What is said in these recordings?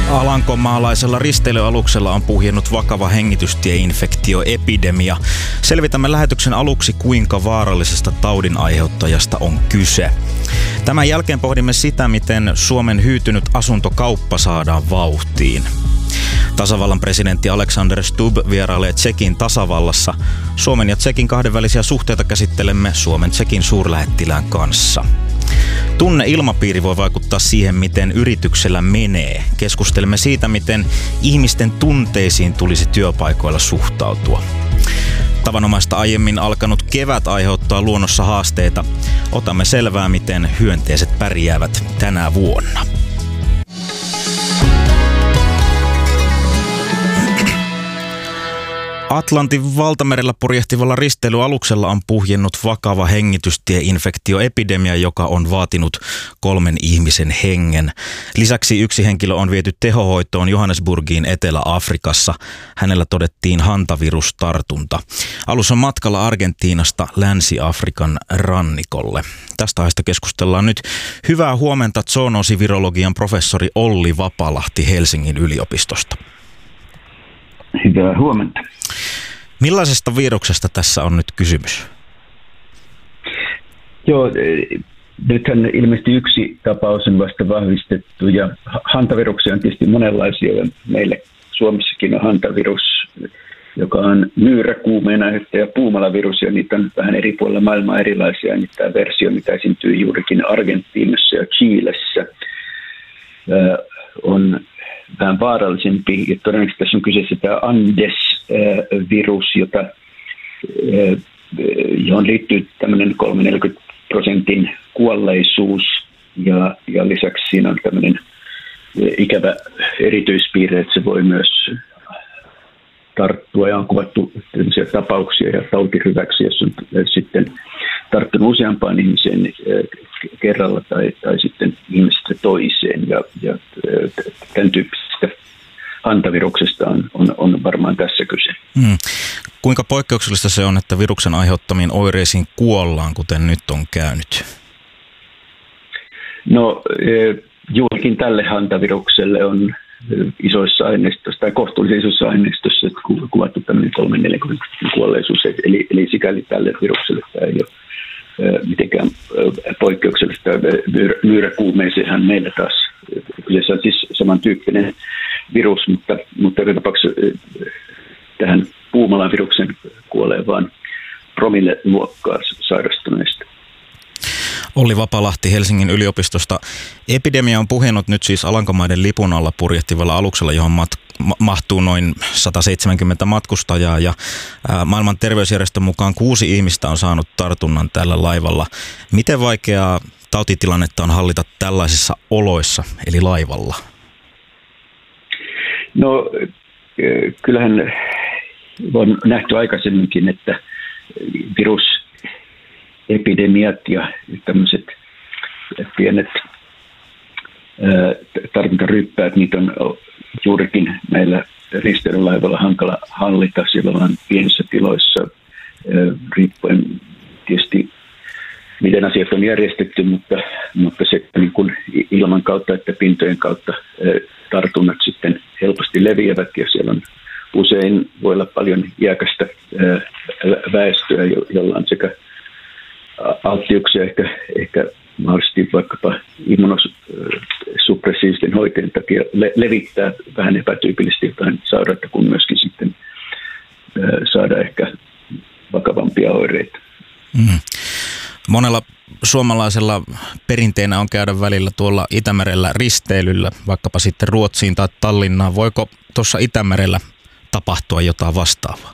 Alankomaalaisella risteilyaluksella on puhjennut vakava hengitystieinfektioepidemia. Selvitämme lähetyksen aluksi, kuinka vaarallisesta taudin aiheuttajasta on kyse. Tämän jälkeen pohdimme sitä, miten Suomen hyytynyt asuntokauppa saadaan vauhtiin. Tasavallan presidentti Alexander Stubb vierailee Tšekin tasavallassa. Suomen ja Tšekin kahdenvälisiä suhteita käsittelemme Suomen Tšekin suurlähettilään kanssa. Tunneilmapiiri voi vaikuttaa siihen, miten yrityksellä menee. Keskustelemme siitä, miten ihmisten tunteisiin tulisi työpaikoilla suhtautua. Tavanomaista aiemmin alkanut kevät aiheuttaa luonnossa haasteita. Otamme selvää, miten hyönteiset pärjäävät tänä vuonna. Atlantin valtamerellä purjehtivalla risteilyaluksella on puhjennut vakava hengitystieinfektioepidemia, joka on vaatinut 3 ihmisen hengen. Lisäksi 1 henkilö on viety tehohoitoon Johannesburgiin Etelä-Afrikassa. Hänellä todettiin hantavirustartunta. Alus on matkalla Argentiinasta Länsi-Afrikan rannikolle. Tästä aiheesta keskustellaan nyt. Hyvää huomenta zoonoosivirologian professori Olli Vapalahti Helsingin yliopistosta. Hyvää huomenta. Millaisesta viruksesta tässä on nyt kysymys? Joo, nythän ilmeisesti 1 tapaus on vasta vahvistettu ja hantaviruksia on tietysti monenlaisia. Ja meille Suomessakin on hantavirus, joka on myyräkuumeen aiheuttaja puumalavirus ja niitä on vähän eri puolilla maailmaa erilaisia. Niin tämä versio, mitä esiintyy juurikin Argentiinassa ja Chilessä, on vähän vaarallisempi. Ja todennäköisesti tässä on kyseessä tämä Andes-virus, johon liittyy tämmöinen 30-40% kuolleisuus. Ja lisäksi siinä on tämmöinen ikävä erityispiirre, että se voi myös tarttua. Ja on kuvattu tämmöisiä tapauksia ja tautiryväksiä, jos on sitten tarttunut useampaan ihmiseen kerralla tai sitten ihmisestä toiseen. Ja tämän tyyppisestä hantaviruksesta on varmaan tässä kyse. Kuinka poikkeuksellista se on, että viruksen aiheuttamiin oireisiin kuollaan, kuten nyt on käynyt? No juurikin tälle hantavirukselle on isoissa aineistoissa tai kohtuullisen isoissa aineistossa kuvattu tämmöinen 30-40% kuolleisuus. Eli sikäli tälle virukselle tämä ei ole mitenkään poikkeuksellista. Myyräkuumeeseenhan meillä taas kyseessä on siis samantyyppinen virus, mutta joka tapauksessa tähän puumalaviruksen kuolee vain promille-luokkaa sairastuneista. Olli Vapalahti Helsingin yliopistosta. Epidemia on puhjennut nyt siis Alankomaiden lipun alla purjehtivalla aluksella, johon mahtuu noin 170 matkustajaa ja maailman terveysjärjestön mukaan 6 ihmistä on saanut tartunnan tällä laivalla. Miten vaikeaa tautitilannetta on hallita tällaisissa oloissa, eli laivalla? No kyllähän on nähty aikaisemminkin, että virusepidemiat ja tämmöiset pienet tartuntaryppäät, niitä on juurikin meillä risteilylaivalla hankala hallita. Siellä ollaan pienissä tiloissa riippuen tietysti miten asiat on järjestetty, mutta se niin kuin ilman kautta että pintojen kautta tartunnat sitten helposti leviävät ja siellä on usein voi olla paljon iäkästä väestöä, jolla on sekä alttiuksia ehkä mahdollisesti vaikkapa immunosuppressiivisten hoitojen takia levittää vähän epätyypillisesti jotain sairautta, kun myöskin sitten saada ehkä vakavampia oireita. Monella suomalaisella perinteenä on käydä välillä tuolla Itämerellä risteilyllä, vaikkapa sitten Ruotsiin tai Tallinnaan. Voiko tuossa Itämerellä tapahtua jotain vastaavaa?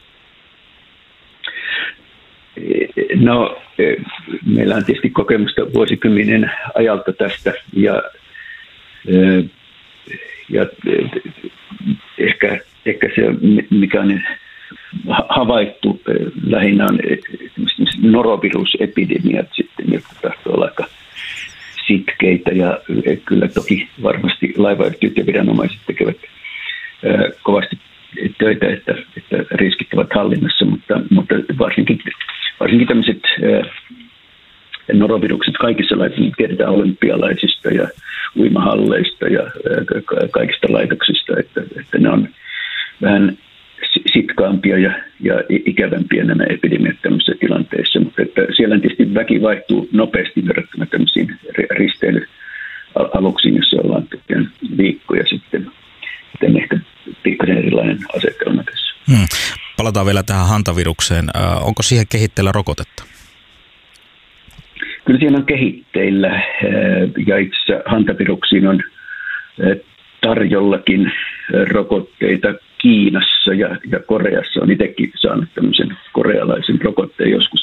No, meillä on tietysti kokemusta vuosikymmenen ajalta tästä ja ehkä se, mikä on havaittu lähinnä on norovirusepidemiat sitten, jotka tahtoo olla aika sitkeitä ja kyllä toki varmasti laivayhtiöt ja viranomaiset tekevät kovasti töitä, että riskit ovat hallinnassa, mutta varsinkin tämmöiset norovirukset kaikissa laitoksissa tiedetään olympialaisista ja uimahalleista ja kaikista laitoksista, että ne on vähän sitkaampia ja ikävämpiä nämä epidemiat tämmöisissä tilanteissa, mutta että siellä tietysti väki vaihtuu nopeasti verrattuna tämmöisiin risteilyaluksiin, jossa ollaan viikkoja sitten ehkä pikkasen erilainen asetelma tässä. Palataan vielä tähän hantavirukseen. Onko siihen kehitteillä rokotetta? Kyllä siellä on kehitteillä ja itse hantaviruksiin on tarjollakin rokotteita Kiinassa ja Koreassa. On itsekin saanut tämmöisen korealaisen rokotteen joskus,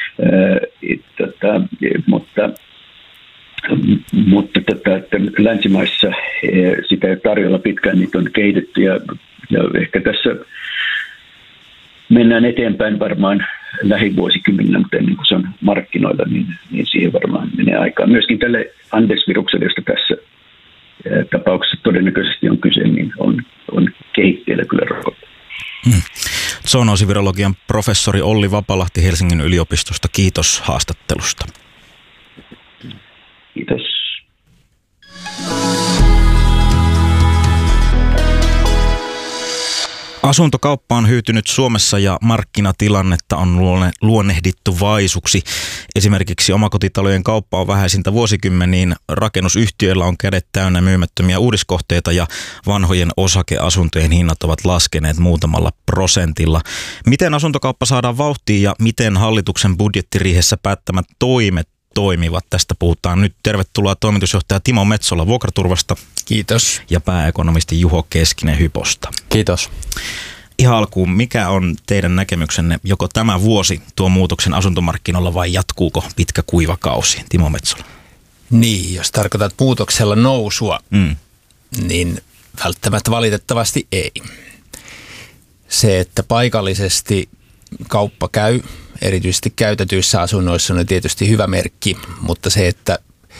mutta että länsimaissa sitä ei tarjolla pitkään, niitä on kehitetty ja ehkä tässä mennään eteenpäin varmaan lähivuosikymmenellä, mutta ennen kuin se on markkinoilla, niin siihen varmaan menee aikaa. Myöskin tälle Andes-virukselle, josta tässä tapauksessa todennäköisesti on kyse, niin on kehitteillä kyllä rokote. Zoonoosivirologian professori Olli Vapalahti Helsingin yliopistosta. Kiitos haastattelusta. Kiitos. Asuntokauppa on hyytynyt Suomessa ja markkinatilannetta on luonnehdittu vaisuksi. Esimerkiksi omakotitalojen kauppa on vähäisintä vuosikymmeniin. Rakennusyhtiöillä on kädet täynnä myymättömiä uudiskohteita ja vanhojen osakeasuntojen hinnat ovat laskeneet muutamalla prosentilla. Miten asuntokauppa saadaan vauhtiin ja miten hallituksen budjettiriihessä päättämät toimet toimivat? Tästä puhutaan nyt. Tervetuloa toimitusjohtaja Timo Metsola Vuokraturvasta. Kiitos. Ja pääekonomisti Juho Keskinen Hyposta. Kiitos. Ihan alkuun, mikä on teidän näkemyksenne, joko tämä vuosi tuo muutoksen asuntomarkkinoilla vai jatkuuko pitkä kuiva kausi? Timo Metsola. Niin, jos tarkoitat muutoksella nousua, niin välttämättä valitettavasti ei. Se, että paikallisesti kauppa käy, erityisesti käytetyissä asunnoissa, on tietysti hyvä merkki, mutta se, että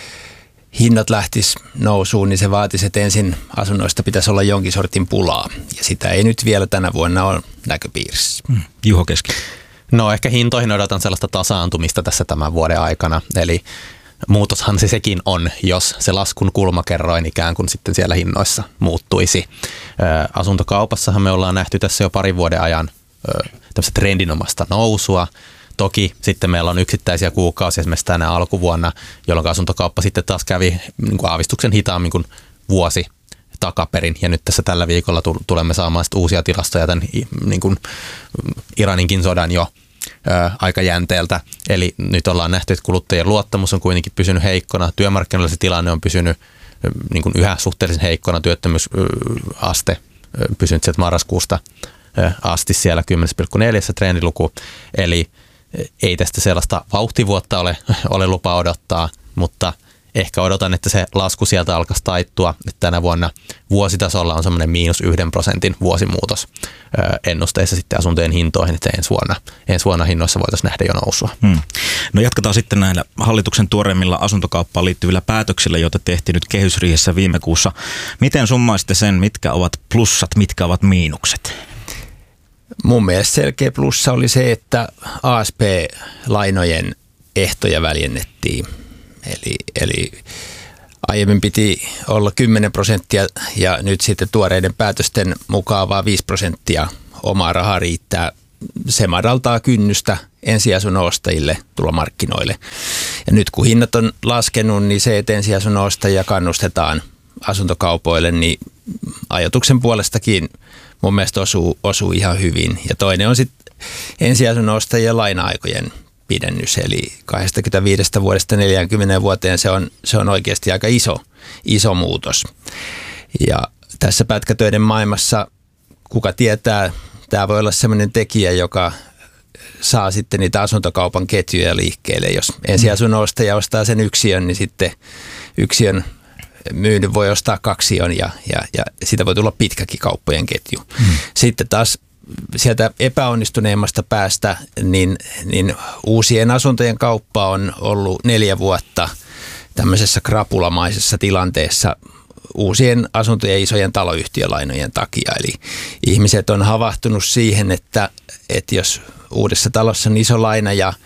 hinnat lähtis nousuun, niin se vaatisi, että ensin asunnoista pitäisi olla jonkin sortin pulaa. Ja sitä ei nyt vielä tänä vuonna ole näköpiirissä. Juho Keskinen. No ehkä hintoihin odotan sellaista tasaantumista tässä tämän vuoden aikana. Eli muutoshan se sekin on, jos se laskun kulmakerroin ikään kuin sitten siellä hinnoissa muuttuisi. Asuntokaupassahan me ollaan nähty tässä jo parin vuoden ajan tämmöistä trendinomasta nousua. Toki sitten meillä on yksittäisiä kuukausia esimerkiksi tänä alkuvuonna, jolloin asuntokauppa sitten taas kävi niin kuin aavistuksen hitaammin kuin vuosi takaperin. Ja nyt tässä tällä viikolla tulemme saamaan uusia tilastoja tämän niin kuin Iraninkin sodan jo aikajänteeltä. Eli nyt ollaan nähty, että kuluttajien luottamus on kuitenkin pysynyt heikkona. Työmarkkinoilla se tilanne on pysynyt niin kuin yhä suhteellisen heikkona. Työttömyysaste pysynyt sieltä marraskuusta asti siellä 10,4 trendiluku. Eli ei tästä sellaista vauhtivuotta ole lupa odottaa, mutta ehkä odotan, että se lasku sieltä alkaisi taittua. Että tänä vuonna vuositasolla on semmoinen -1% vuosimuutos ennusteissa sitten asuntojen hintoihin, että ensi vuonna hinnoissa voitaisiin nähdä jo nousua. No jatketaan sitten näillä hallituksen tuoreimmilla asuntokauppaan liittyvillä päätöksillä, joita tehtiin nyt kehysriihessä viime kuussa. Miten summaisitte sen, mitkä ovat plussat, mitkä ovat miinukset? Mun mielestä selkeä plussa oli se, että ASP-lainojen ehtoja väljennettiin. Eli aiemmin piti olla 10% ja nyt sitten tuoreiden päätösten mukaan vaan 5% omaa rahaa riittää. Se madaltaa kynnystä ensiasunnon ostajille tulla markkinoille. Ja nyt kun hinnat on laskenut, niin se, että ensiasunnon ostajia kannustetaan asuntokaupoille, niin ajatuksen puolestakin mun mielestä osuu ihan hyvin. Ja toinen on sitten ensiasunnon ostajien laina-aikojen pidennys, eli 25 vuodesta 40 vuoteen se on oikeasti aika iso muutos. Ja tässä pätkätöiden maailmassa, kuka tietää, tämä voi olla sellainen tekijä, joka saa sitten niitä asuntokaupan ketjuja liikkeelle. Jos ensiasunnon ostaja ostaa sen yksiön, niin sitten yksiön myynyt voi ostaa kaksion ja siitä voi tulla pitkäkin kauppojen ketju. Sitten taas sieltä epäonnistuneemmasta päästä, niin uusien asuntojen kauppa on ollut 4 vuotta tämmöisessä krapulamaisessa tilanteessa uusien asuntojen isojen taloyhtiölainojen takia. Eli ihmiset on havahtunut siihen, että jos uudessa talossa on iso laina ja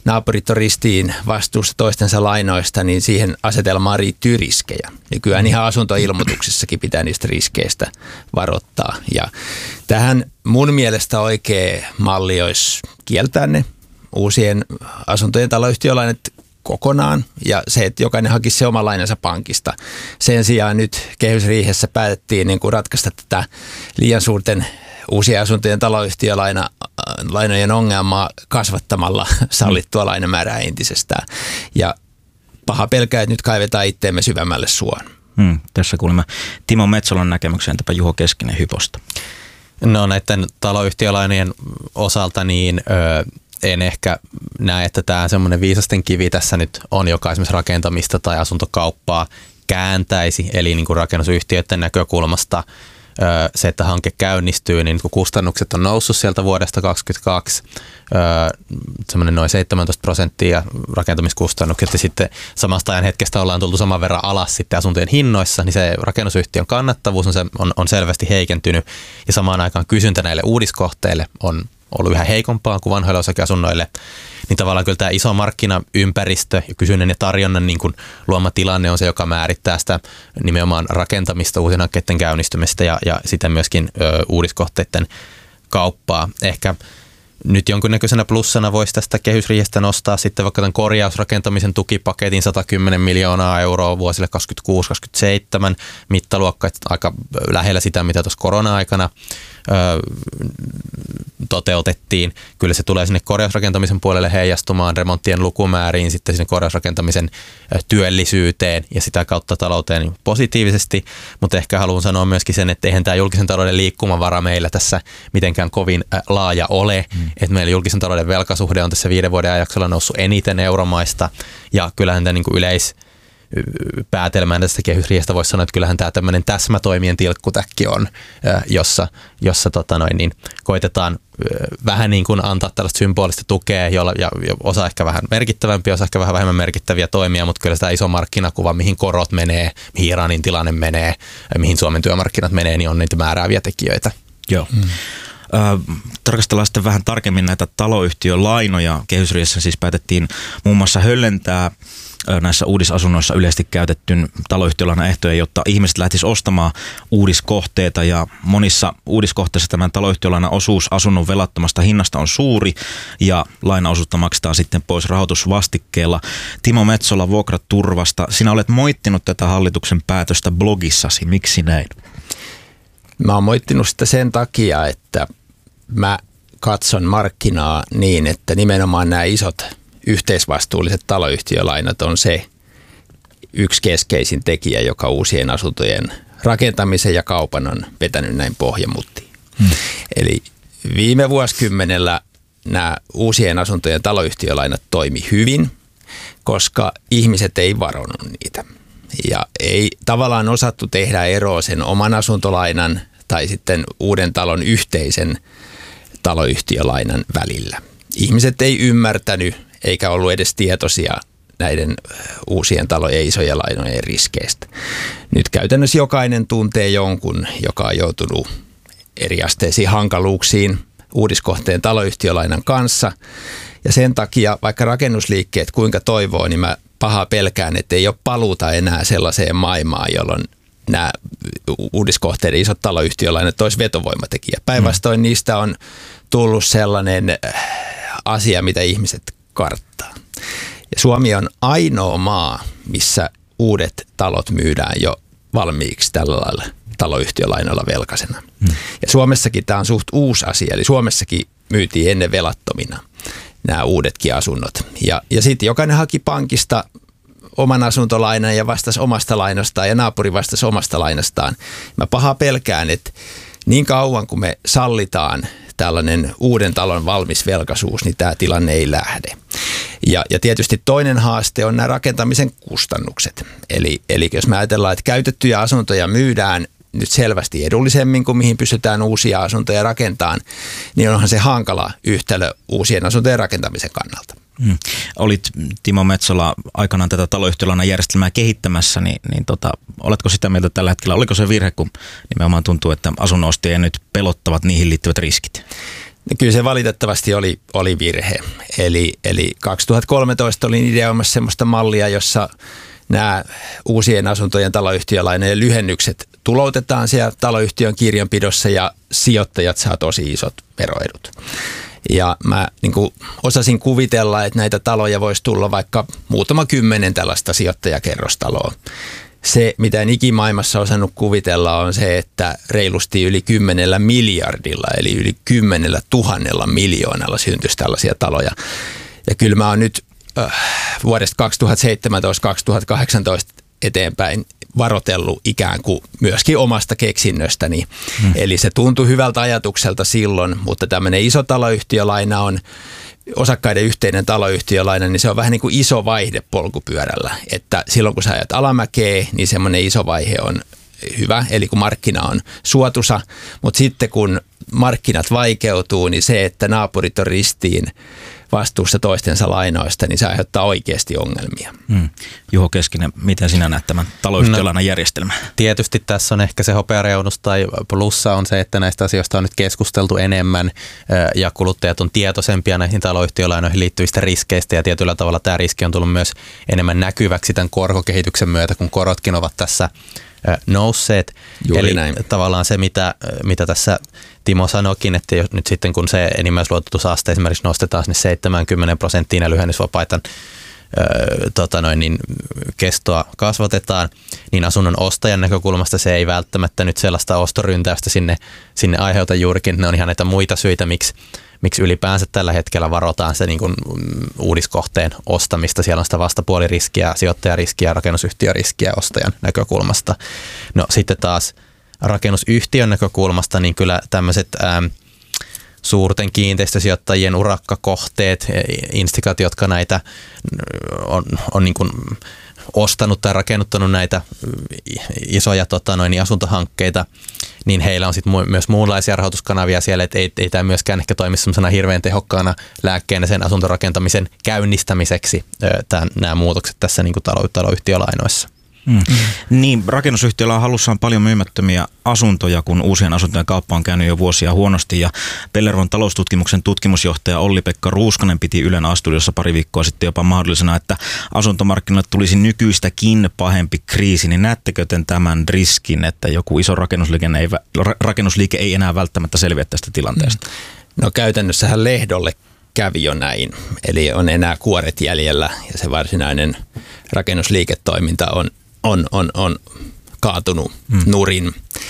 naapurit on ristiin vastuussa toistensa lainoista, niin siihen asetelmaan riittyy riskejä. Nykyään ihan asuntoilmoituksissakin pitää niistä riskeistä varoittaa. Ja tähän mun mielestä oikea malli olisi kieltää ne uusien asuntojen taloyhtiölainat kokonaan ja se, että jokainen hakisi se oma lainansa pankista. Sen sijaan nyt kehysriihessä päätettiin niin kuin ratkaista tätä liian suurten uusien asuntojen taloyhtiölainojen ongelmaa kasvattamalla sallittua lainamäärää entisestään. Ja paha pelkää, että nyt kaivetaan itteemme syvemmälle suohon. Tässä kuulimme Timo Metsolan näkemyksen, entäpä Juho Keskinen Hyposta? No näiden taloyhtiölainojen osalta niin en ehkä näe, että tämä semmoinen viisasten kivi tässä nyt on, joka esimerkiksi rakentamista tai asuntokauppaa kääntäisi. Eli niin kuin rakennusyhtiöiden näkökulmasta se, että hanke käynnistyy, niin kun kustannukset on noussut sieltä vuodesta 2022 semmoinen noin 17% rakentamiskustannukset ja sitten samasta ajan hetkestä ollaan tultu saman verran alas sitten asuntojen hinnoissa, niin se rakennusyhtiön kannattavuus on selvästi heikentynyt ja samaan aikaan kysyntä näille uudiskohteille on ollut yhä heikompaa kuin vanhoille osakeasunnoille, niin tavallaan kyllä tämä iso markkinaympäristö ja kysynnän ja tarjonnan niin kuin luoma tilanne on se, joka määrittää sitä nimenomaan rakentamista, uusien hankkeiden käynnistymistä ja sitten myöskin uudiskohteiden kauppaa. Ehkä nyt jonkinnäköisenä plussana voisi tästä kehysriihestä nostaa sitten vaikka tämän korjausrakentamisen tukipaketin 110 miljoonaa euroa vuosille 2026-2027 mittaluokka, aika lähellä sitä, mitä tuossa korona-aikana toteutettiin. Kyllä se tulee sinne korjausrakentamisen puolelle heijastumaan remonttien lukumääriin, sitten sinne korjausrakentamisen työllisyyteen ja sitä kautta talouteen positiivisesti, mutta ehkä haluan sanoa myöskin sen, että eihän tämä julkisen talouden liikkumavara meillä tässä mitenkään kovin laaja ole, että meillä julkisen talouden velkasuhde on tässä 5 vuoden ajaksolla noussut eniten euromaista ja kyllähän tämä niin kuin päätelmään tästä kehysriihestä voisi sanoa, että kyllähän tämä tämmöinen täsmätoimien tilkkutäkki on, jossa koitetaan vähän niin kuin antaa tällaista symbolista tukea, jolla ja osa ehkä vähän merkittävämpiä, osa ehkä vähän vähemmän merkittäviä toimia, mutta kyllä sitä iso markkinakuva, mihin korot menee, mihin Iranin tilanne menee, mihin Suomen työmarkkinat menee, niin on niitä määrääviä tekijöitä. Joo. Tarkastellaan sitten vähän tarkemmin näitä taloyhtiölainoja. Kehysriihessä siis päätettiin muun muassa höllentää näissä uudisasunnoissa yleisesti käytettyn taloyhtiölainan ehtoja, jotta ihmiset lähtisivät ostamaan uudiskohteita ja monissa uudiskohteissa tämän taloyhtiölainan osuus asunnon velattomasta hinnasta on suuri ja lainaosuutta maksetaan sitten pois rahoitusvastikkeella. Timo Metsola Vuokraturvasta, sinä olet moittinut tätä hallituksen päätöstä blogissasi. Miksi näin? Mä oon moittinut sitä sen takia, että mä katson markkinaa niin, että nimenomaan nämä isot yhteisvastuulliset taloyhtiölainat on se yksi keskeisin tekijä, joka uusien asuntojen rakentamisen ja kaupan on vetänyt näin pohjamuttiin. Eli viime vuosikymmenellä nämä uusien asuntojen taloyhtiölainat toimi hyvin, koska ihmiset ei varonnut niitä. Ja ei tavallaan osattu tehdä eroa sen oman asuntolainan tai sitten uuden talon yhteisen taloyhtiölainan välillä. Ihmiset ei ymmärtänyt eikä ollut edes tietoisia näiden uusien talojen isojen lainojen riskeistä. Nyt käytännössä jokainen tuntee jonkun, joka on joutunut eriasteisiin hankaluuksiin uudiskohteen taloyhtiölainan kanssa. Ja sen takia, vaikka rakennusliikkeet kuinka toivoo, niin mä pahaa pelkään, että ei ole paluuta enää sellaiseen maailmaan, jolloin nämä uudiskohteiden isot taloyhtiölainat olisi vetovoimatekijä. Päinvastoin niistä on tullut sellainen asia, mitä ihmiset karttaa. Ja Suomi on ainoa maa, missä uudet talot myydään jo valmiiksi tällä lailla taloyhtiölainalla velkaisena. Ja Suomessakin tämä on suht uusi asia, eli Suomessakin myytiin ennen velattomina nämä uudetkin asunnot. Ja sitten jokainen haki pankista oman asuntolainan ja vastasi omasta lainastaan ja naapuri vastasi omasta lainastaan. Mä pahaa pelkään, että niin kauan kuin me sallitaan tällainen uuden talon valmis velkaisuus, niin tämä tilanne ei lähde. Ja tietysti toinen haaste on nämä rakentamisen kustannukset. Eli jos me ajatellaan, että käytettyjä asuntoja myydään nyt selvästi edullisemmin kuin mihin pystytään uusia asuntoja rakentamaan, niin onhan se hankala yhtälö uusien asuntojen rakentamisen kannalta. Olit Timo Metsola aikanaan tätä taloyhtiölainan järjestelmää kehittämässä, niin oletko sitä mieltä tällä hetkellä? Oliko se virhe, kun nimenomaan tuntuu, että asunnonostajia nyt pelottavat niihin liittyvät riskit? Kyllä se valitettavasti oli virhe. Eli 2013 olin ideoimassa semmoista mallia, jossa nämä uusien asuntojen taloyhtiölainojen lyhennykset tuloutetaan siellä taloyhtiön kirjanpidossa ja sijoittajat saa tosi isot veroedut. Ja mä niin kuin osasin kuvitella, että näitä taloja voisi tulla vaikka muutama 10 tällaista sijoittajakerrostaloa. Se, mitä en ikimaailmassa osannut kuvitella, on se, että reilusti yli 10 miljardilla, eli yli 10 000 miljoonalla syntyisi tällaisia taloja. Ja kyllä mä oon nyt vuodesta 2017-2018 eteenpäin varotellut ikään kuin myöskin omasta keksinnöstäni. Eli se tuntui hyvältä ajatukselta silloin, mutta tämmöinen iso taloyhtiölaina on osakkaiden yhteinen taloyhtiölaina, niin se on vähän niin kuin iso vaihde polkupyörällä. Että silloin kun sä ajat alamäkeä, niin semmoinen iso vaihe on hyvä, eli kun markkina on suotuisa, mutta sitten kun markkinat vaikeutuu, niin se, että naapurit on ristiin vastuussa toistensa lainoista, niin se aiheuttaa oikeasti ongelmia. Juho Keskinen, miten sinä näet tämän taloyhtiölainan järjestelmän? Tietysti tässä on ehkä se hopeareunus tai plussa on se, että näistä asioista on nyt keskusteltu enemmän ja kuluttajat on tietoisempia näihin taloyhtiölainoihin liittyvistä riskeistä ja tietyllä tavalla tämä riski on tullut myös enemmän näkyväksi tämän korkokehityksen myötä, kun korotkin ovat tässä nousseet. Juuri eli näin. tavallaan se, mitä tässä Timo sanoikin, että nyt sitten kun se enimmäisluototusaste esimerkiksi nostetaan sinne 70% ja lyhennysvapaita niin kestoa kasvatetaan, niin asunnon ostajan näkökulmasta se ei välttämättä nyt sellaista ostoryntäystä sinne aiheuta juurikin. Ne on ihan näitä muita syitä, miksi ylipäänsä tällä hetkellä varotaan se niin kuin uudiskohteen ostamista. Siellä on sitä vastapuoliriskiä, sijoittajariskiä, rakennusyhtiöriskiä ostajan näkökulmasta. No sitten taas rakennusyhtiön näkökulmasta, niin kyllä tämmöiset suurten kiinteistösijoittajien urakkakohteet, instikat, jotka näitä on niin kuin ostanut tai rakennuttanut näitä isoja asuntohankkeita, niin heillä on sitten myös muunlaisia rahoituskanavia siellä, että ei tämä myöskään ehkä toimi sellaisena hirveän tehokkaana lääkkeenä sen asuntorakentamisen käynnistämiseksi, nämä muutokset tässä niin kuin taloyhtiölainoissa. Niin, rakennusyhtiöllä on halussaan paljon myymättömiä asuntoja, kun uusien asuntojen kauppa on käynyt jo vuosia huonosti. Ja Pellervon taloustutkimuksen tutkimusjohtaja Olli-Pekka Ruuskanen piti Ylen A-studiossa pari viikkoa sitten jopa mahdollisena, että asuntomarkkinoille tulisi nykyistäkin pahempi kriisi. Niin näettekö tämän riskin, että joku iso rakennusliike ei enää välttämättä selviä tästä tilanteesta? No käytännössähän Lehdolle kävi jo näin. Eli on enää kuoret jäljellä ja se varsinainen rakennusliiketoiminta on kaatunut nurin.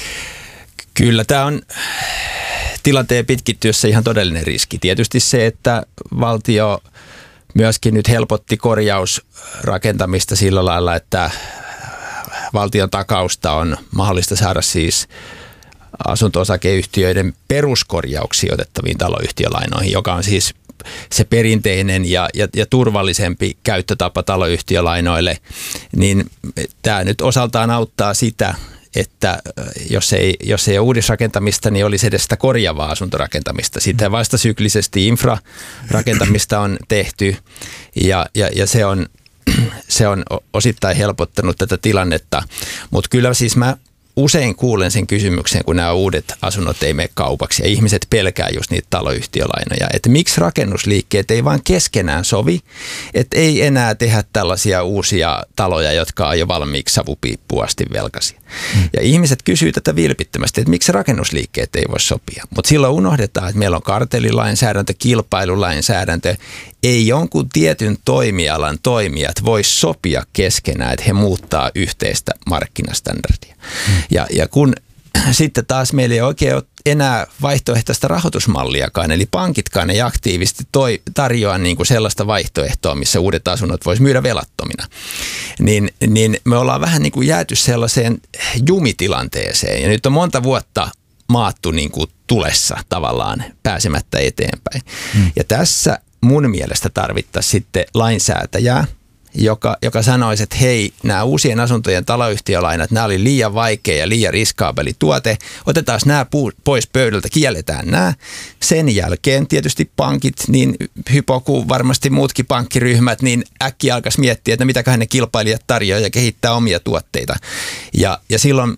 Kyllä tämä on tilanteen pitkittyessä ihan todellinen riski. Tietysti se, että valtio myöskin nyt helpotti korjausrakentamista sillä lailla, että valtion takausta on mahdollista saada siis asunto-osakeyhtiöiden peruskorjauksiin otettaviin taloyhtiölainoihin, joka on siis se perinteinen ja turvallisempi käyttötapa taloyhtiölainoille, niin tämä nyt osaltaan auttaa sitä, että jos ei ole uudisrakentamista, niin olisi edes sitä korjaavaa asuntorakentamista. Sitä vastasyklisesti infrarakentamista on tehty ja se on osittain helpottanut tätä tilannetta, mutta kyllä siis mä usein kuulen sen kysymyksen, kun nämä uudet asunnot ei mene kaupaksi ja ihmiset pelkää just niitä taloyhtiölainoja, että miksi rakennusliikkeet ei vaan keskenään sovi, että ei enää tehdä tällaisia uusia taloja, jotka on jo valmiiksi savupiippuun asti velkaisia. Ja ihmiset kysyy tätä vilpittömästi, että miksi rakennusliikkeet ei voi sopia, mutta silloin unohdetaan, että meillä on kartellilainsäädäntö, kilpailulainsäädäntö, ei jonkun tietyn toimialan toimijat voi sopia keskenään, että he muuttaa yhteistä markkinastandardia. Ja kun sitten taas meillä ei oikein ole enää vaihtoehtoista rahoitusmalliakaan, eli pankitkaan ei aktiivisesti tarjoa niin kuin sellaista vaihtoehtoa, missä uudet asunnot voisi myydä velattomina, niin me ollaan vähän niin kuin jääty sellaiseen jumitilanteeseen, ja nyt on monta vuotta maattu niin kuin tulessa tavallaan pääsemättä eteenpäin. Ja tässä mun mielestä tarvittaisiin sitten lainsäätäjää, joka sanoisi, että hei, nämä uusien asuntojen taloyhtiölainat, nämä oli liian vaikea ja liian riskaabeli tuote, otetaan nämä pois pöydältä, kielletään nämä. Sen jälkeen tietysti pankit, niin Hypo kuin varmasti muutkin pankkiryhmät, niin äkkiä alkaisi miettiä, että mitäköhän ne kilpailijat tarjoaa ja kehittää omia tuotteita. Ja silloin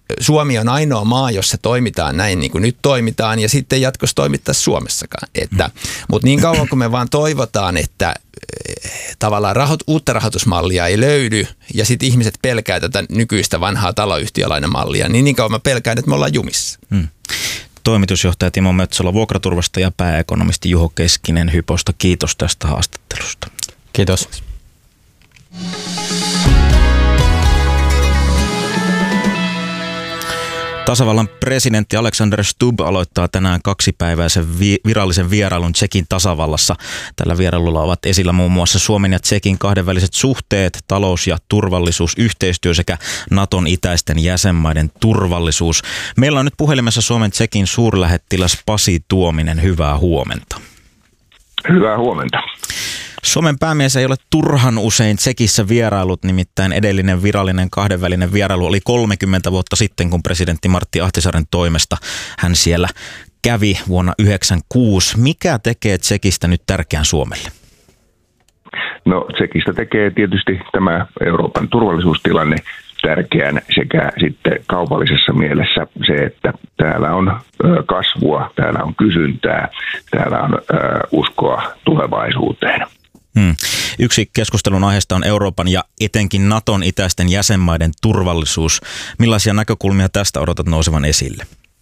Suomi on ainoa maa, jossa toimitaan näin niin kuin nyt toimitaan ja sitten jatkossa toimittaisiin Suomessakaan. Mutta niin kauan kuin me vaan toivotaan, että tavallaan uutta rahoitusmallia ei löydy ja sitten ihmiset pelkää tätä nykyistä vanhaa taloyhtiölainamallia, niin kauan mä pelkään, että me ollaan jumissa. Toimitusjohtaja Timo Mötsälä Vuokraturvasta ja pääekonomisti Juho Keskinen Hyposta. Kiitos tästä haastattelusta. Kiitos. Tasavallan presidentti Alexander Stubb aloittaa tänään 2-päiväisen virallisen vierailun Tšekin tasavallassa. Tällä vierailulla ovat esillä muun muassa Suomen ja Tšekin kahdenväliset suhteet, talous- ja turvallisuusyhteistyö sekä Naton itäisten jäsenmaiden turvallisuus. Meillä on nyt puhelimessa Suomen Tšekin suurlähettiläs Pasi Tuominen. Hyvää huomenta. Hyvää huomenta. Suomen päämies ei ole turhan usein Tšekissä vierailut, nimittäin edellinen virallinen kahdenvälinen vierailu oli 30 vuotta sitten, kun presidentti Martti Ahtisaaren toimesta hän siellä kävi vuonna 1996. Mikä tekee Tšekistä nyt tärkeän Suomelle? No Tšekistä tekee tietysti tämä Euroopan turvallisuustilanne tärkeän sekä sitten kaupallisessa mielessä se, että täällä on kasvua, täällä on kysyntää, täällä on uskoa tulevaisuuteen. Yksi keskustelun aiheesta on Euroopan ja etenkin Naton itäisten jäsenmaiden turvallisuus. Millaisia näkökulmia tästä odotat nousevan esille?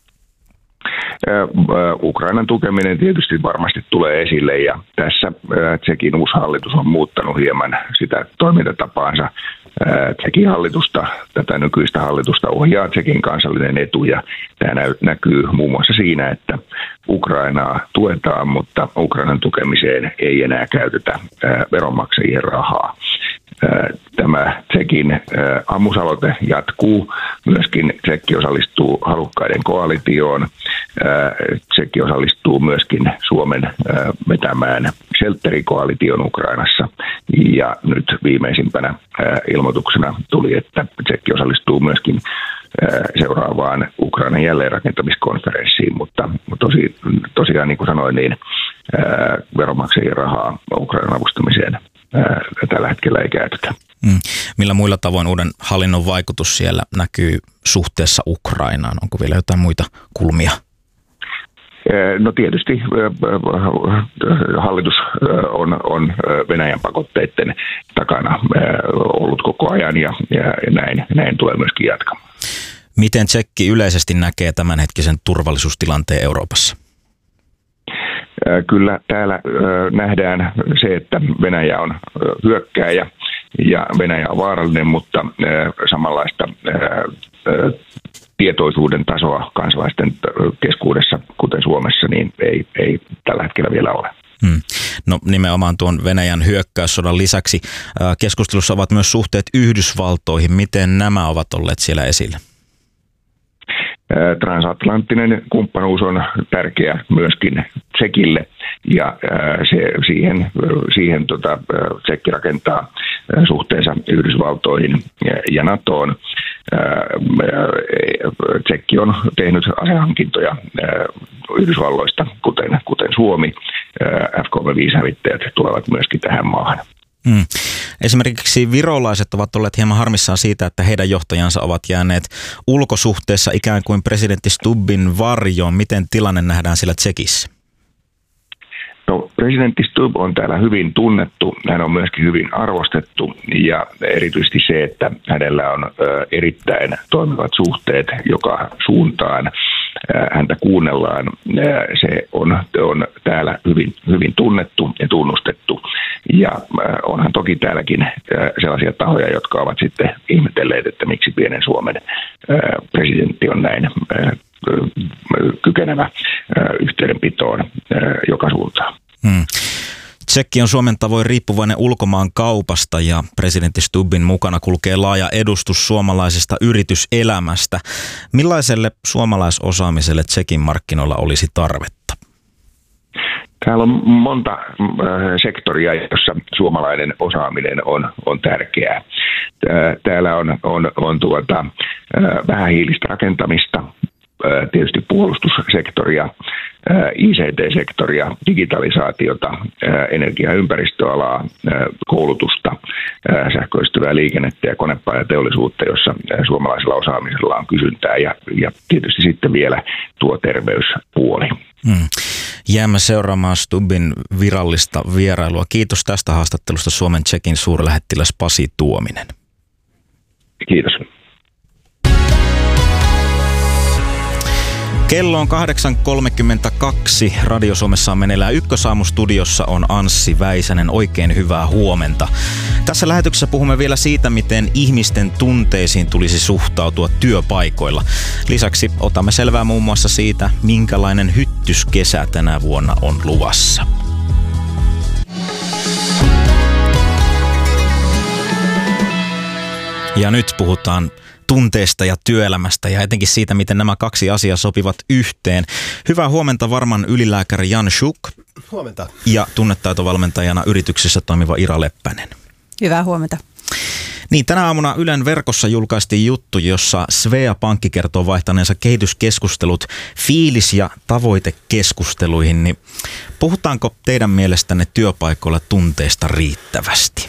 Ukrainan tukeminen tietysti varmasti tulee esille ja tässä Tšekin uusi hallitus on muuttanut hieman sitä toimintatapaansa. Tšekin hallitusta, tätä nykyistä hallitusta ohjaa Tšekin kansallinen etu ja tämä näkyy muun muassa siinä, että Ukrainaa tuetaan, mutta Ukrainan tukemiseen ei enää käytetä veronmaksajien rahaa. Tämä Tšekin ammusaloite jatkuu. Myöskin Tšekki osallistuu halukkaiden koalitioon. Tšekki osallistuu myöskin Suomen vetämään shelterikoalition Ukrainassa. Ja nyt viimeisimpänä ilmoituksena tuli, että Tšekki osallistuu myöskin seuraavaan Ukrainan jälleenrakentamiskonferenssiin, mutta tosiaan niin kuin sanoin, niin veronmaksajien rahaa Ukrainan avustamiseen tällä hetkellä ei käytetä. Millä muilla tavoin uuden hallinnon vaikutus siellä näkyy suhteessa Ukrainaan? Onko vielä jotain muita kulmia? No tietysti hallitus on Venäjän pakotteiden takana ollut koko ajan ja näin tulee myöskin jatkamaan. Miten Tšekki yleisesti näkee tämänhetkisen turvallisuustilanteen Euroopassa? Kyllä täällä nähdään se, että Venäjä on hyökkääjä ja Venäjä on vaarallinen, mutta samanlaista tietoisuuden tasoa kansalaisten keskuudessa, kuten Suomessa, niin ei tällä hetkellä vielä ole. No nimenomaan tuon Venäjän hyökkäyssodan lisäksi keskustelussa ovat myös suhteet Yhdysvaltoihin. Miten nämä ovat olleet siellä esillä? Transatlanttinen kumppanuus on tärkeä myöskin Tšekille ja siihen Tšekki rakentaa suhteensa Yhdysvaltoihin ja NATOon. Tšekki on tehnyt asehankintoja Yhdysvalloista, kuten Suomi. F-35-hävittäjät tulevat myöskin tähän maahan. Esimerkiksi virolaiset ovat olleet hieman harmissaan siitä, että heidän johtajansa ovat jääneet ulkosuhteessa ikään kuin presidentti Stubbin varjoon. Miten tilanne nähdään siellä Tšekissä? No, presidentti Stubb on täällä hyvin tunnettu, hän on myöskin hyvin arvostettu ja erityisesti se, että hänellä on erittäin toimivat suhteet joka suuntaan. Häntä kuunnellaan, se on täällä hyvin tunnettu ja tunnustettu. Ja onhan toki täälläkin sellaisia tahoja, jotka ovat sitten ihmetelleet, että miksi pienen Suomen presidentti on näin kykenevä yhteydenpitoon joka suuntaan. Tšekki on Suomen tavoin riippuvainen ulkomaan kaupasta ja presidentti Stubbin mukana kulkee laaja edustus suomalaisesta yrityselämästä. Millaiselle suomalaisosaamiselle Tšekin markkinoilla olisi tarvetta? Täällä on monta sektoria, jossa suomalainen osaaminen on tärkeää. Täällä on vähähiilistä rakentamista, tietysti puolustussektoria, ICT-sektoria, digitalisaatiota, energia- ja ympäristöalaa, koulutusta, sähköistyvää liikennettä ja konepajateollisuutta, jossa suomalaisella osaamisella on kysyntää ja tietysti sitten vielä tuo terveyspuoli. Jäämme seuraamaan Stubbin virallista vierailua. Kiitos tästä haastattelusta Suomen Tšekin suurlähettiläs Pasi Tuominen. Kiitos. Kello on 8.32. Radio Suomessa on meneillään Ykkösaamu-studiossa on Anssi Väisänen. Oikein hyvää huomenta. Tässä lähetyksessä puhumme vielä siitä, miten ihmisten tunteisiin tulisi suhtautua työpaikoilla. Lisäksi otamme selvää muun muassa siitä, minkälainen hyttyskesä tänä vuonna on luvassa. Ja nyt puhutaan tunteesta ja työelämästä ja etenkin siitä, miten nämä kaksi asiaa sopivat yhteen. Hyvää huomenta varman ylilääkäri Jan Schuk. Huomenta. Ja tunnetaitovalmentajana yrityksessä toimiva Ira Leppänen. Hyvää huomenta. Niin, tänä aamuna Ylen verkossa julkaistiin juttu, jossa Svea Pankki kertoo vaihtaneensa kehityskeskustelut fiilis- ja tavoitekeskusteluihin. Niin puhutaanko teidän mielestänne työpaikoilla tunteesta riittävästi?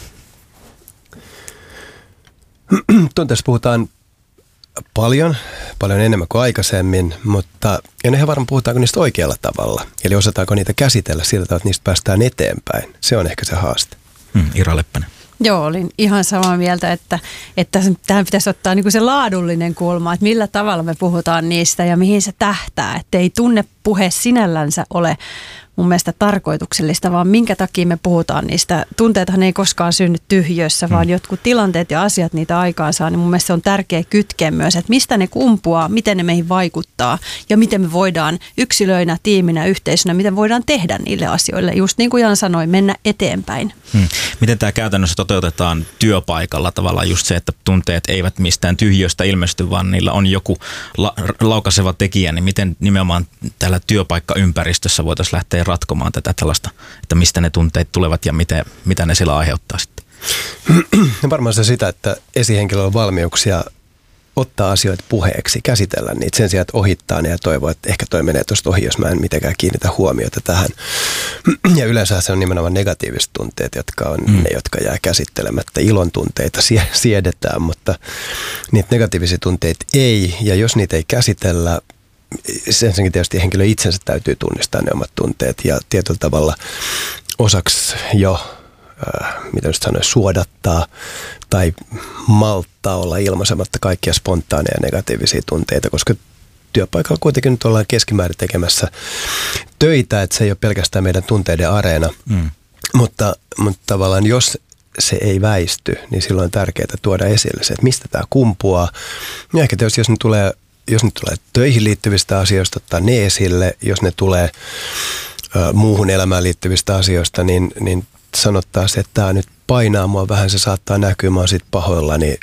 Tunteesta puhutaan paljon enemmän kuin aikaisemmin, mutta en ihan varma puhutaanko niistä oikealla tavalla. Eli osataanko niitä käsitellä sillä tavalla, että niistä päästään eteenpäin. Se on ehkä se haaste. Ira Leppänen. Joo, olin ihan samaa mieltä, että tähän pitäisi ottaa niin kuin se laadullinen kulma, että millä tavalla me puhutaan niistä ja mihin se tähtää. Että ei tunnepuhe sinällänsä ole mun mielestä tarkoituksellista, vaan minkä takia me puhutaan niistä. Tunteethan ei koskaan synny tyhjössä, vaan jotkut tilanteet ja asiat niitä aikaan saa. Niin mun mielestä se on tärkeä kytkeä myös, että mistä ne kumpuaa, miten ne meihin vaikuttaa ja miten me voidaan yksilöinä, tiiminä, yhteisönä, miten voidaan tehdä niille asioille. Just niin kuin Jan sanoi, mennä eteenpäin. Miten tämä käytännössä toteutetaan työpaikalla tavallaan just se, että tunteet eivät mistään tyhjöstä ilmesty, vaan niillä on joku laukaiseva tekijä, niin miten nimenomaan täällä työpaikkaympäristössä voitaisiin lähteä ratkomaan tätä tällaista, että mistä ne tunteet tulevat ja mitä ne siellä aiheuttaa sitten? Varmaan se sitä, että esihenkilöllä on valmiuksia ottaa asioita puheeksi, käsitellä niitä sen sijaan, että ohittaa ne ja toivoo, että ehkä toi menee tuosta ohi, jos mä en mitenkään kiinnitä huomiota tähän. Ja yleensä se on nimenomaan negatiiviset tunteet, jotka on ne, jotka jää käsittelemättä. Ilon tunteita siedetään, mutta niitä negatiivisia tunteita ei, ja jos niitä ei käsitellä, senkin tietysti henkilö itsensä täytyy tunnistaa ne omat tunteet ja tietyllä tavalla osaksi jo, mitä nyt sanoisi, suodattaa tai malttaa olla ilmaisematta kaikkia spontaaneja negatiivisia tunteita, koska työpaikalla kuitenkin nyt ollaan keskimäärin tekemässä töitä, että se ei ole pelkästään meidän tunteiden areena, mutta tavallaan jos se ei väisty, niin silloin on tärkeää tuoda esille se, että mistä tämä kumpuaa. Ja ehkä tietysti jos ne tulee töihin liittyvistä asioista, ottaa ne esille. Jos ne tulee muuhun elämään liittyvistä asioista, niin sanottaa se, että tämä nyt painaa mua vähän, se saattaa näkyä, mä oon sit pahoillani.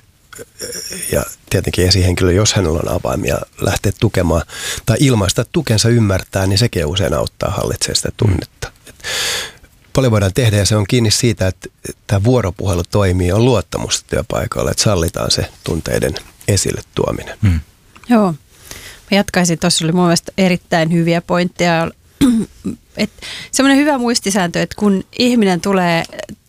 Ja tietenkin esihenkilö, jos hänellä on avaimia lähteä tukemaan tai ilmaista tukensa ymmärtää, niin sekin usein auttaa hallitsemaan sitä tunnetta. Paljon voidaan tehdä ja se on kiinni siitä, että tämä vuoropuhelu toimii, on luottamusta työpaikoilla, että sallitaan se tunteiden esille tuominen. Joo, mä jatkaisin, tuossa oli mun mielestä erittäin hyviä pointteja. Semmoinen hyvä muistisääntö, että kun ihminen tulee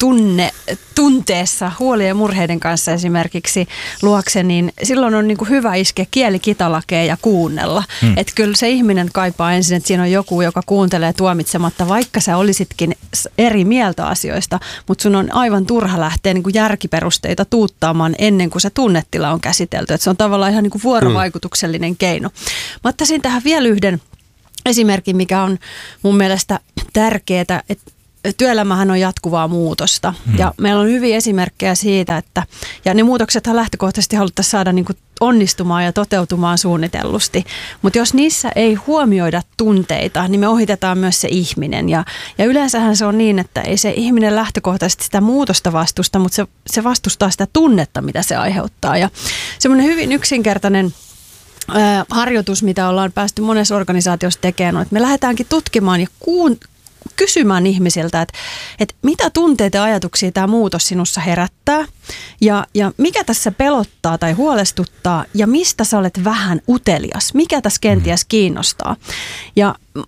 tunteessa huolien ja murheiden kanssa esimerkiksi luokse, niin silloin on niin kuin hyvä iskeä kieli kitalakeen ja kuunnella. Että kyllä se ihminen kaipaa ensin, että siinä on joku, joka kuuntelee tuomitsematta, vaikka sä olisitkin eri mieltä asioista, mutta sun on aivan turha lähteä niin kuin järkiperusteita tuuttaamaan ennen kuin se tunnetila on käsitelty. Että se on tavallaan ihan niin kuin vuorovaikutuksellinen keino. Mä ottaisin tähän vielä yhden esimerkin, mikä on mun mielestä tärkeää, että työelämähän on jatkuvaa muutosta ja meillä on hyviä esimerkkejä siitä, että ja ne muutoksethan lähtökohtaisesti haluttaisiin saada niin kuin onnistumaan ja toteutumaan suunnitellusti, mutta jos niissä ei huomioida tunteita, niin me ohitetaan myös se ihminen ja yleensähän se on niin, että ei se ihminen lähtökohtaisesti sitä muutosta vastusta, mutta se vastustaa sitä tunnetta, mitä se aiheuttaa ja semmoinen hyvin yksinkertainen harjoitus, mitä ollaan päästy monessa organisaatiossa tekemään, on, että me lähdetäänkin tutkimaan ja kysymään ihmisiltä, että mitä tunteita ja ajatuksia tämä muutos sinussa herättää ja mikä tässä pelottaa tai huolestuttaa ja mistä sä olet vähän utelias, mikä tässä kenties kiinnostaa. Ja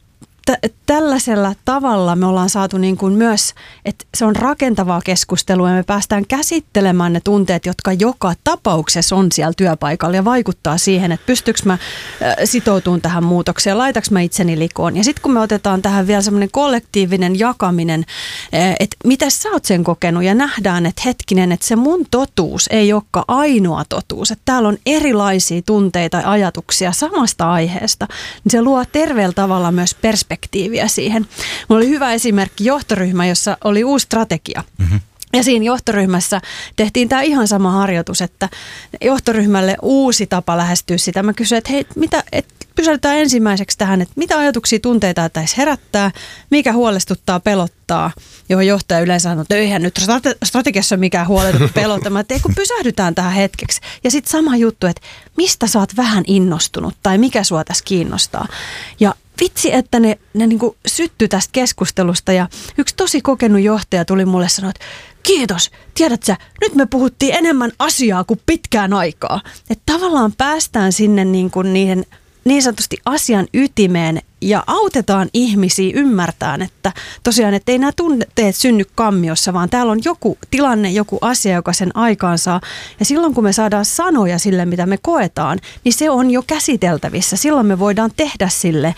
tällaisella tavalla me ollaan saatu niin kuin myös, että se on rakentavaa keskustelua ja me päästään käsittelemään ne tunteet, jotka joka tapauksessa on siellä työpaikalla ja vaikuttaa siihen, että pystyykö mä sitoutumaan tähän muutokseen, laitaks mä itseni likoon. Ja sitten kun me otetaan tähän vielä semmoinen kollektiivinen jakaminen, että mitä sä oot sen kokenut ja nähdään, että hetkinen, että se mun totuus ei olekaan ainoa totuus, että täällä on erilaisia tunteita ja ajatuksia samasta aiheesta, niin se luo terveellä tavalla myös perspektiiviä siihen. Mulla oli hyvä esimerkki johtoryhmä, jossa oli uusi strategia. Mm-hmm. Ja siinä johtoryhmässä tehtiin tämä ihan sama harjoitus, että johtoryhmälle uusi tapa lähestyä sitä. Mä kysyin, että hei, pysäytetään ensimmäiseksi tähän, että mitä ajatuksia, tunteita taisi herättää, mikä huolestuttaa, pelottaa, johon johtaja yleensä sanoo, että eihän nyt strategiassa ole mikään huoletutti pelottamaan, että kun pysähdytään tähän hetkeksi. Ja sitten sama juttu, että mistä sä oot vähän innostunut tai mikä sua tässä kiinnostaa. Ja vitsi, että ne niin kuin syttyi tästä keskustelusta ja yksi tosi kokenut johtaja tuli mulle sanoa, että kiitos, tiedät sä, nyt me puhuttiin enemmän asiaa kuin pitkään aikaa. Että tavallaan päästään sinne niin kuin niihin niin sanotusti asian ytimeen ja autetaan ihmisiä ymmärtämään, että tosiaan, että ei nämä tunteet synny kammiossa, vaan täällä on joku tilanne, joku asia, joka sen aikaan saa. Ja silloin, kun me saadaan sanoja sille, mitä me koetaan, niin se on jo käsiteltävissä. Silloin me voidaan tehdä sille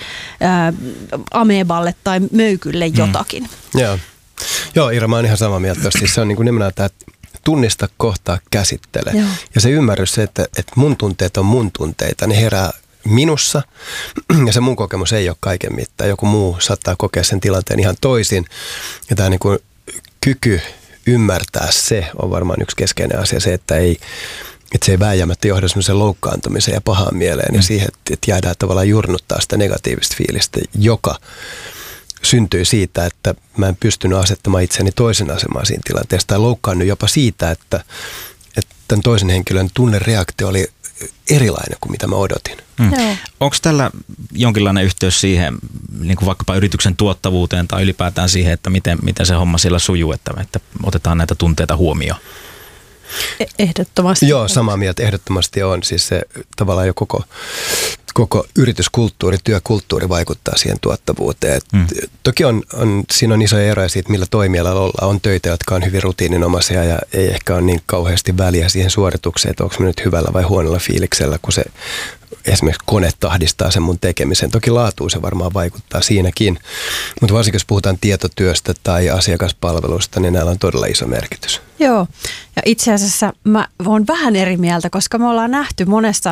ameballe tai möykylle jotakin. Joo, Ira, mä oon ihan samaa mieltä. Siis se on niin kuin nimenomaan tämä tunnista, kohtaa, käsittele. Joo. Ja se ymmärrys se, että mun tunteet on mun tunteita, ne herää minussa, ja se mun kokemus ei ole kaiken mittaan. Joku muu saattaa kokea sen tilanteen ihan toisin. Ja tämä niin kuin kyky ymmärtää se on varmaan yksi keskeinen asia, se, että se ei vääjäämättä johda semmoisen loukkaantumiseen ja pahaan mieleen ja siihen, että jäädään tavallaan jurnuttaa sitä negatiivista fiilistä, joka syntyy siitä, että mä en pystynyt asettamaan itseni toisen asemaan siinä tilanteessa tai loukkaannut jopa siitä, että tämän toisen henkilön tunnereaktio oli erilainen kuin mitä mä odotin. Onko tällä jonkinlainen yhteys siihen, niin kuin vaikkapa yrityksen tuottavuuteen tai ylipäätään siihen, että miten se homma siellä sujuu, että otetaan näitä tunteita huomioon? Ehdottomasti. Joo, samaa mieltä ehdottomasti on. Siis se tavallaan jo koko yrityskulttuuri, työkulttuuri vaikuttaa siihen tuottavuuteen. Toki siinä on isoja eroja siitä, millä toimialalla ollaan. On töitä, jotka on hyvin rutiininomaisia ja ei ehkä ole niin kauheasti väliä siihen suoritukseen, että onko me nyt hyvällä vai huonolla fiiliksellä, kun se esimerkiksi kone tahdistaa sen mun tekemisen. Toki laatuun se varmaan vaikuttaa siinäkin, mutta varsinkin jos puhutaan tietotyöstä tai asiakaspalvelusta, niin näillä on todella iso merkitys. Joo, ja itse asiassa mä oon vähän eri mieltä, koska me ollaan nähty monessa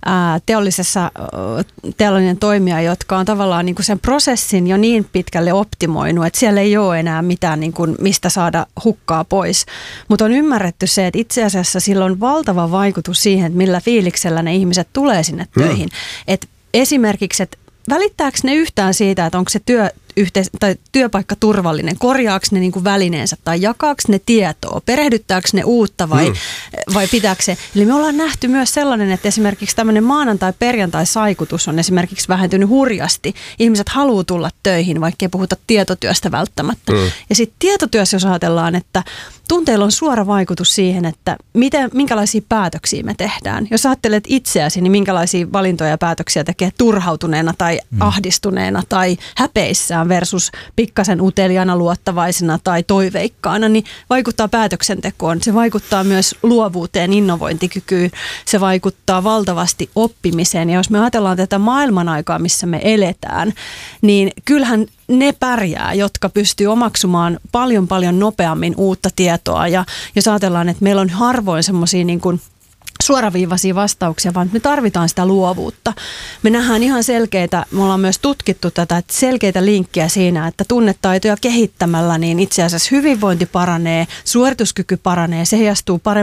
teollinen toimija, jotka on tavallaan niin kuin sen prosessin jo niin pitkälle optimoinut, että siellä ei ole enää mitään, niin kuin, mistä saada hukkaa pois. Mutta on ymmärretty se, että itse asiassa sillä on valtava vaikutus siihen, että millä fiiliksellä ne ihmiset tulee sinne töihin. Et esimerkiksi, että välittääkö ne yhtään siitä, että onko se työpaikka turvallinen, korjaako ne niin kuin välineensä tai jakaako ne tietoa, perehdyttääkö ne uutta vai pitääkö se. Eli me ollaan nähty myös sellainen, että esimerkiksi tämmöinen maanantai-perjantai-saikutus on esimerkiksi vähentynyt hurjasti. Ihmiset haluaa tulla töihin, vaikka ei puhuta tietotyöstä välttämättä. Ja sitten tietotyössä, jos ajatellaan, että tunteilla on suora vaikutus siihen, että minkälaisia päätöksiä me tehdään. Jos ajattelet itseäsi, niin minkälaisia valintoja ja päätöksiä tekee turhautuneena tai ahdistuneena tai häpeissään versus pikkasen uteliaana, luottavaisena tai toiveikkaana, niin vaikuttaa päätöksentekoon. Se vaikuttaa myös luovuuteen, innovointikykyyn. Se vaikuttaa valtavasti oppimiseen. Ja jos me ajatellaan tätä maailmanaikaa, missä me eletään, niin kyllähän ne pärjää, jotka pystyy omaksumaan paljon nopeammin uutta tietoa. Ja jos ajatellaan, että meillä on harvoin semmoisia niin kuin suoraviivaisia vastauksia, vaan me tarvitaan sitä luovuutta. Me nähdään ihan selkeitä, me ollaan myös tutkittu tätä, että selkeitä linkkiä siinä, että tunnetaitoja kehittämällä, niin itse asiassa hyvinvointi paranee, suorituskyky paranee, se heijastuu paremmin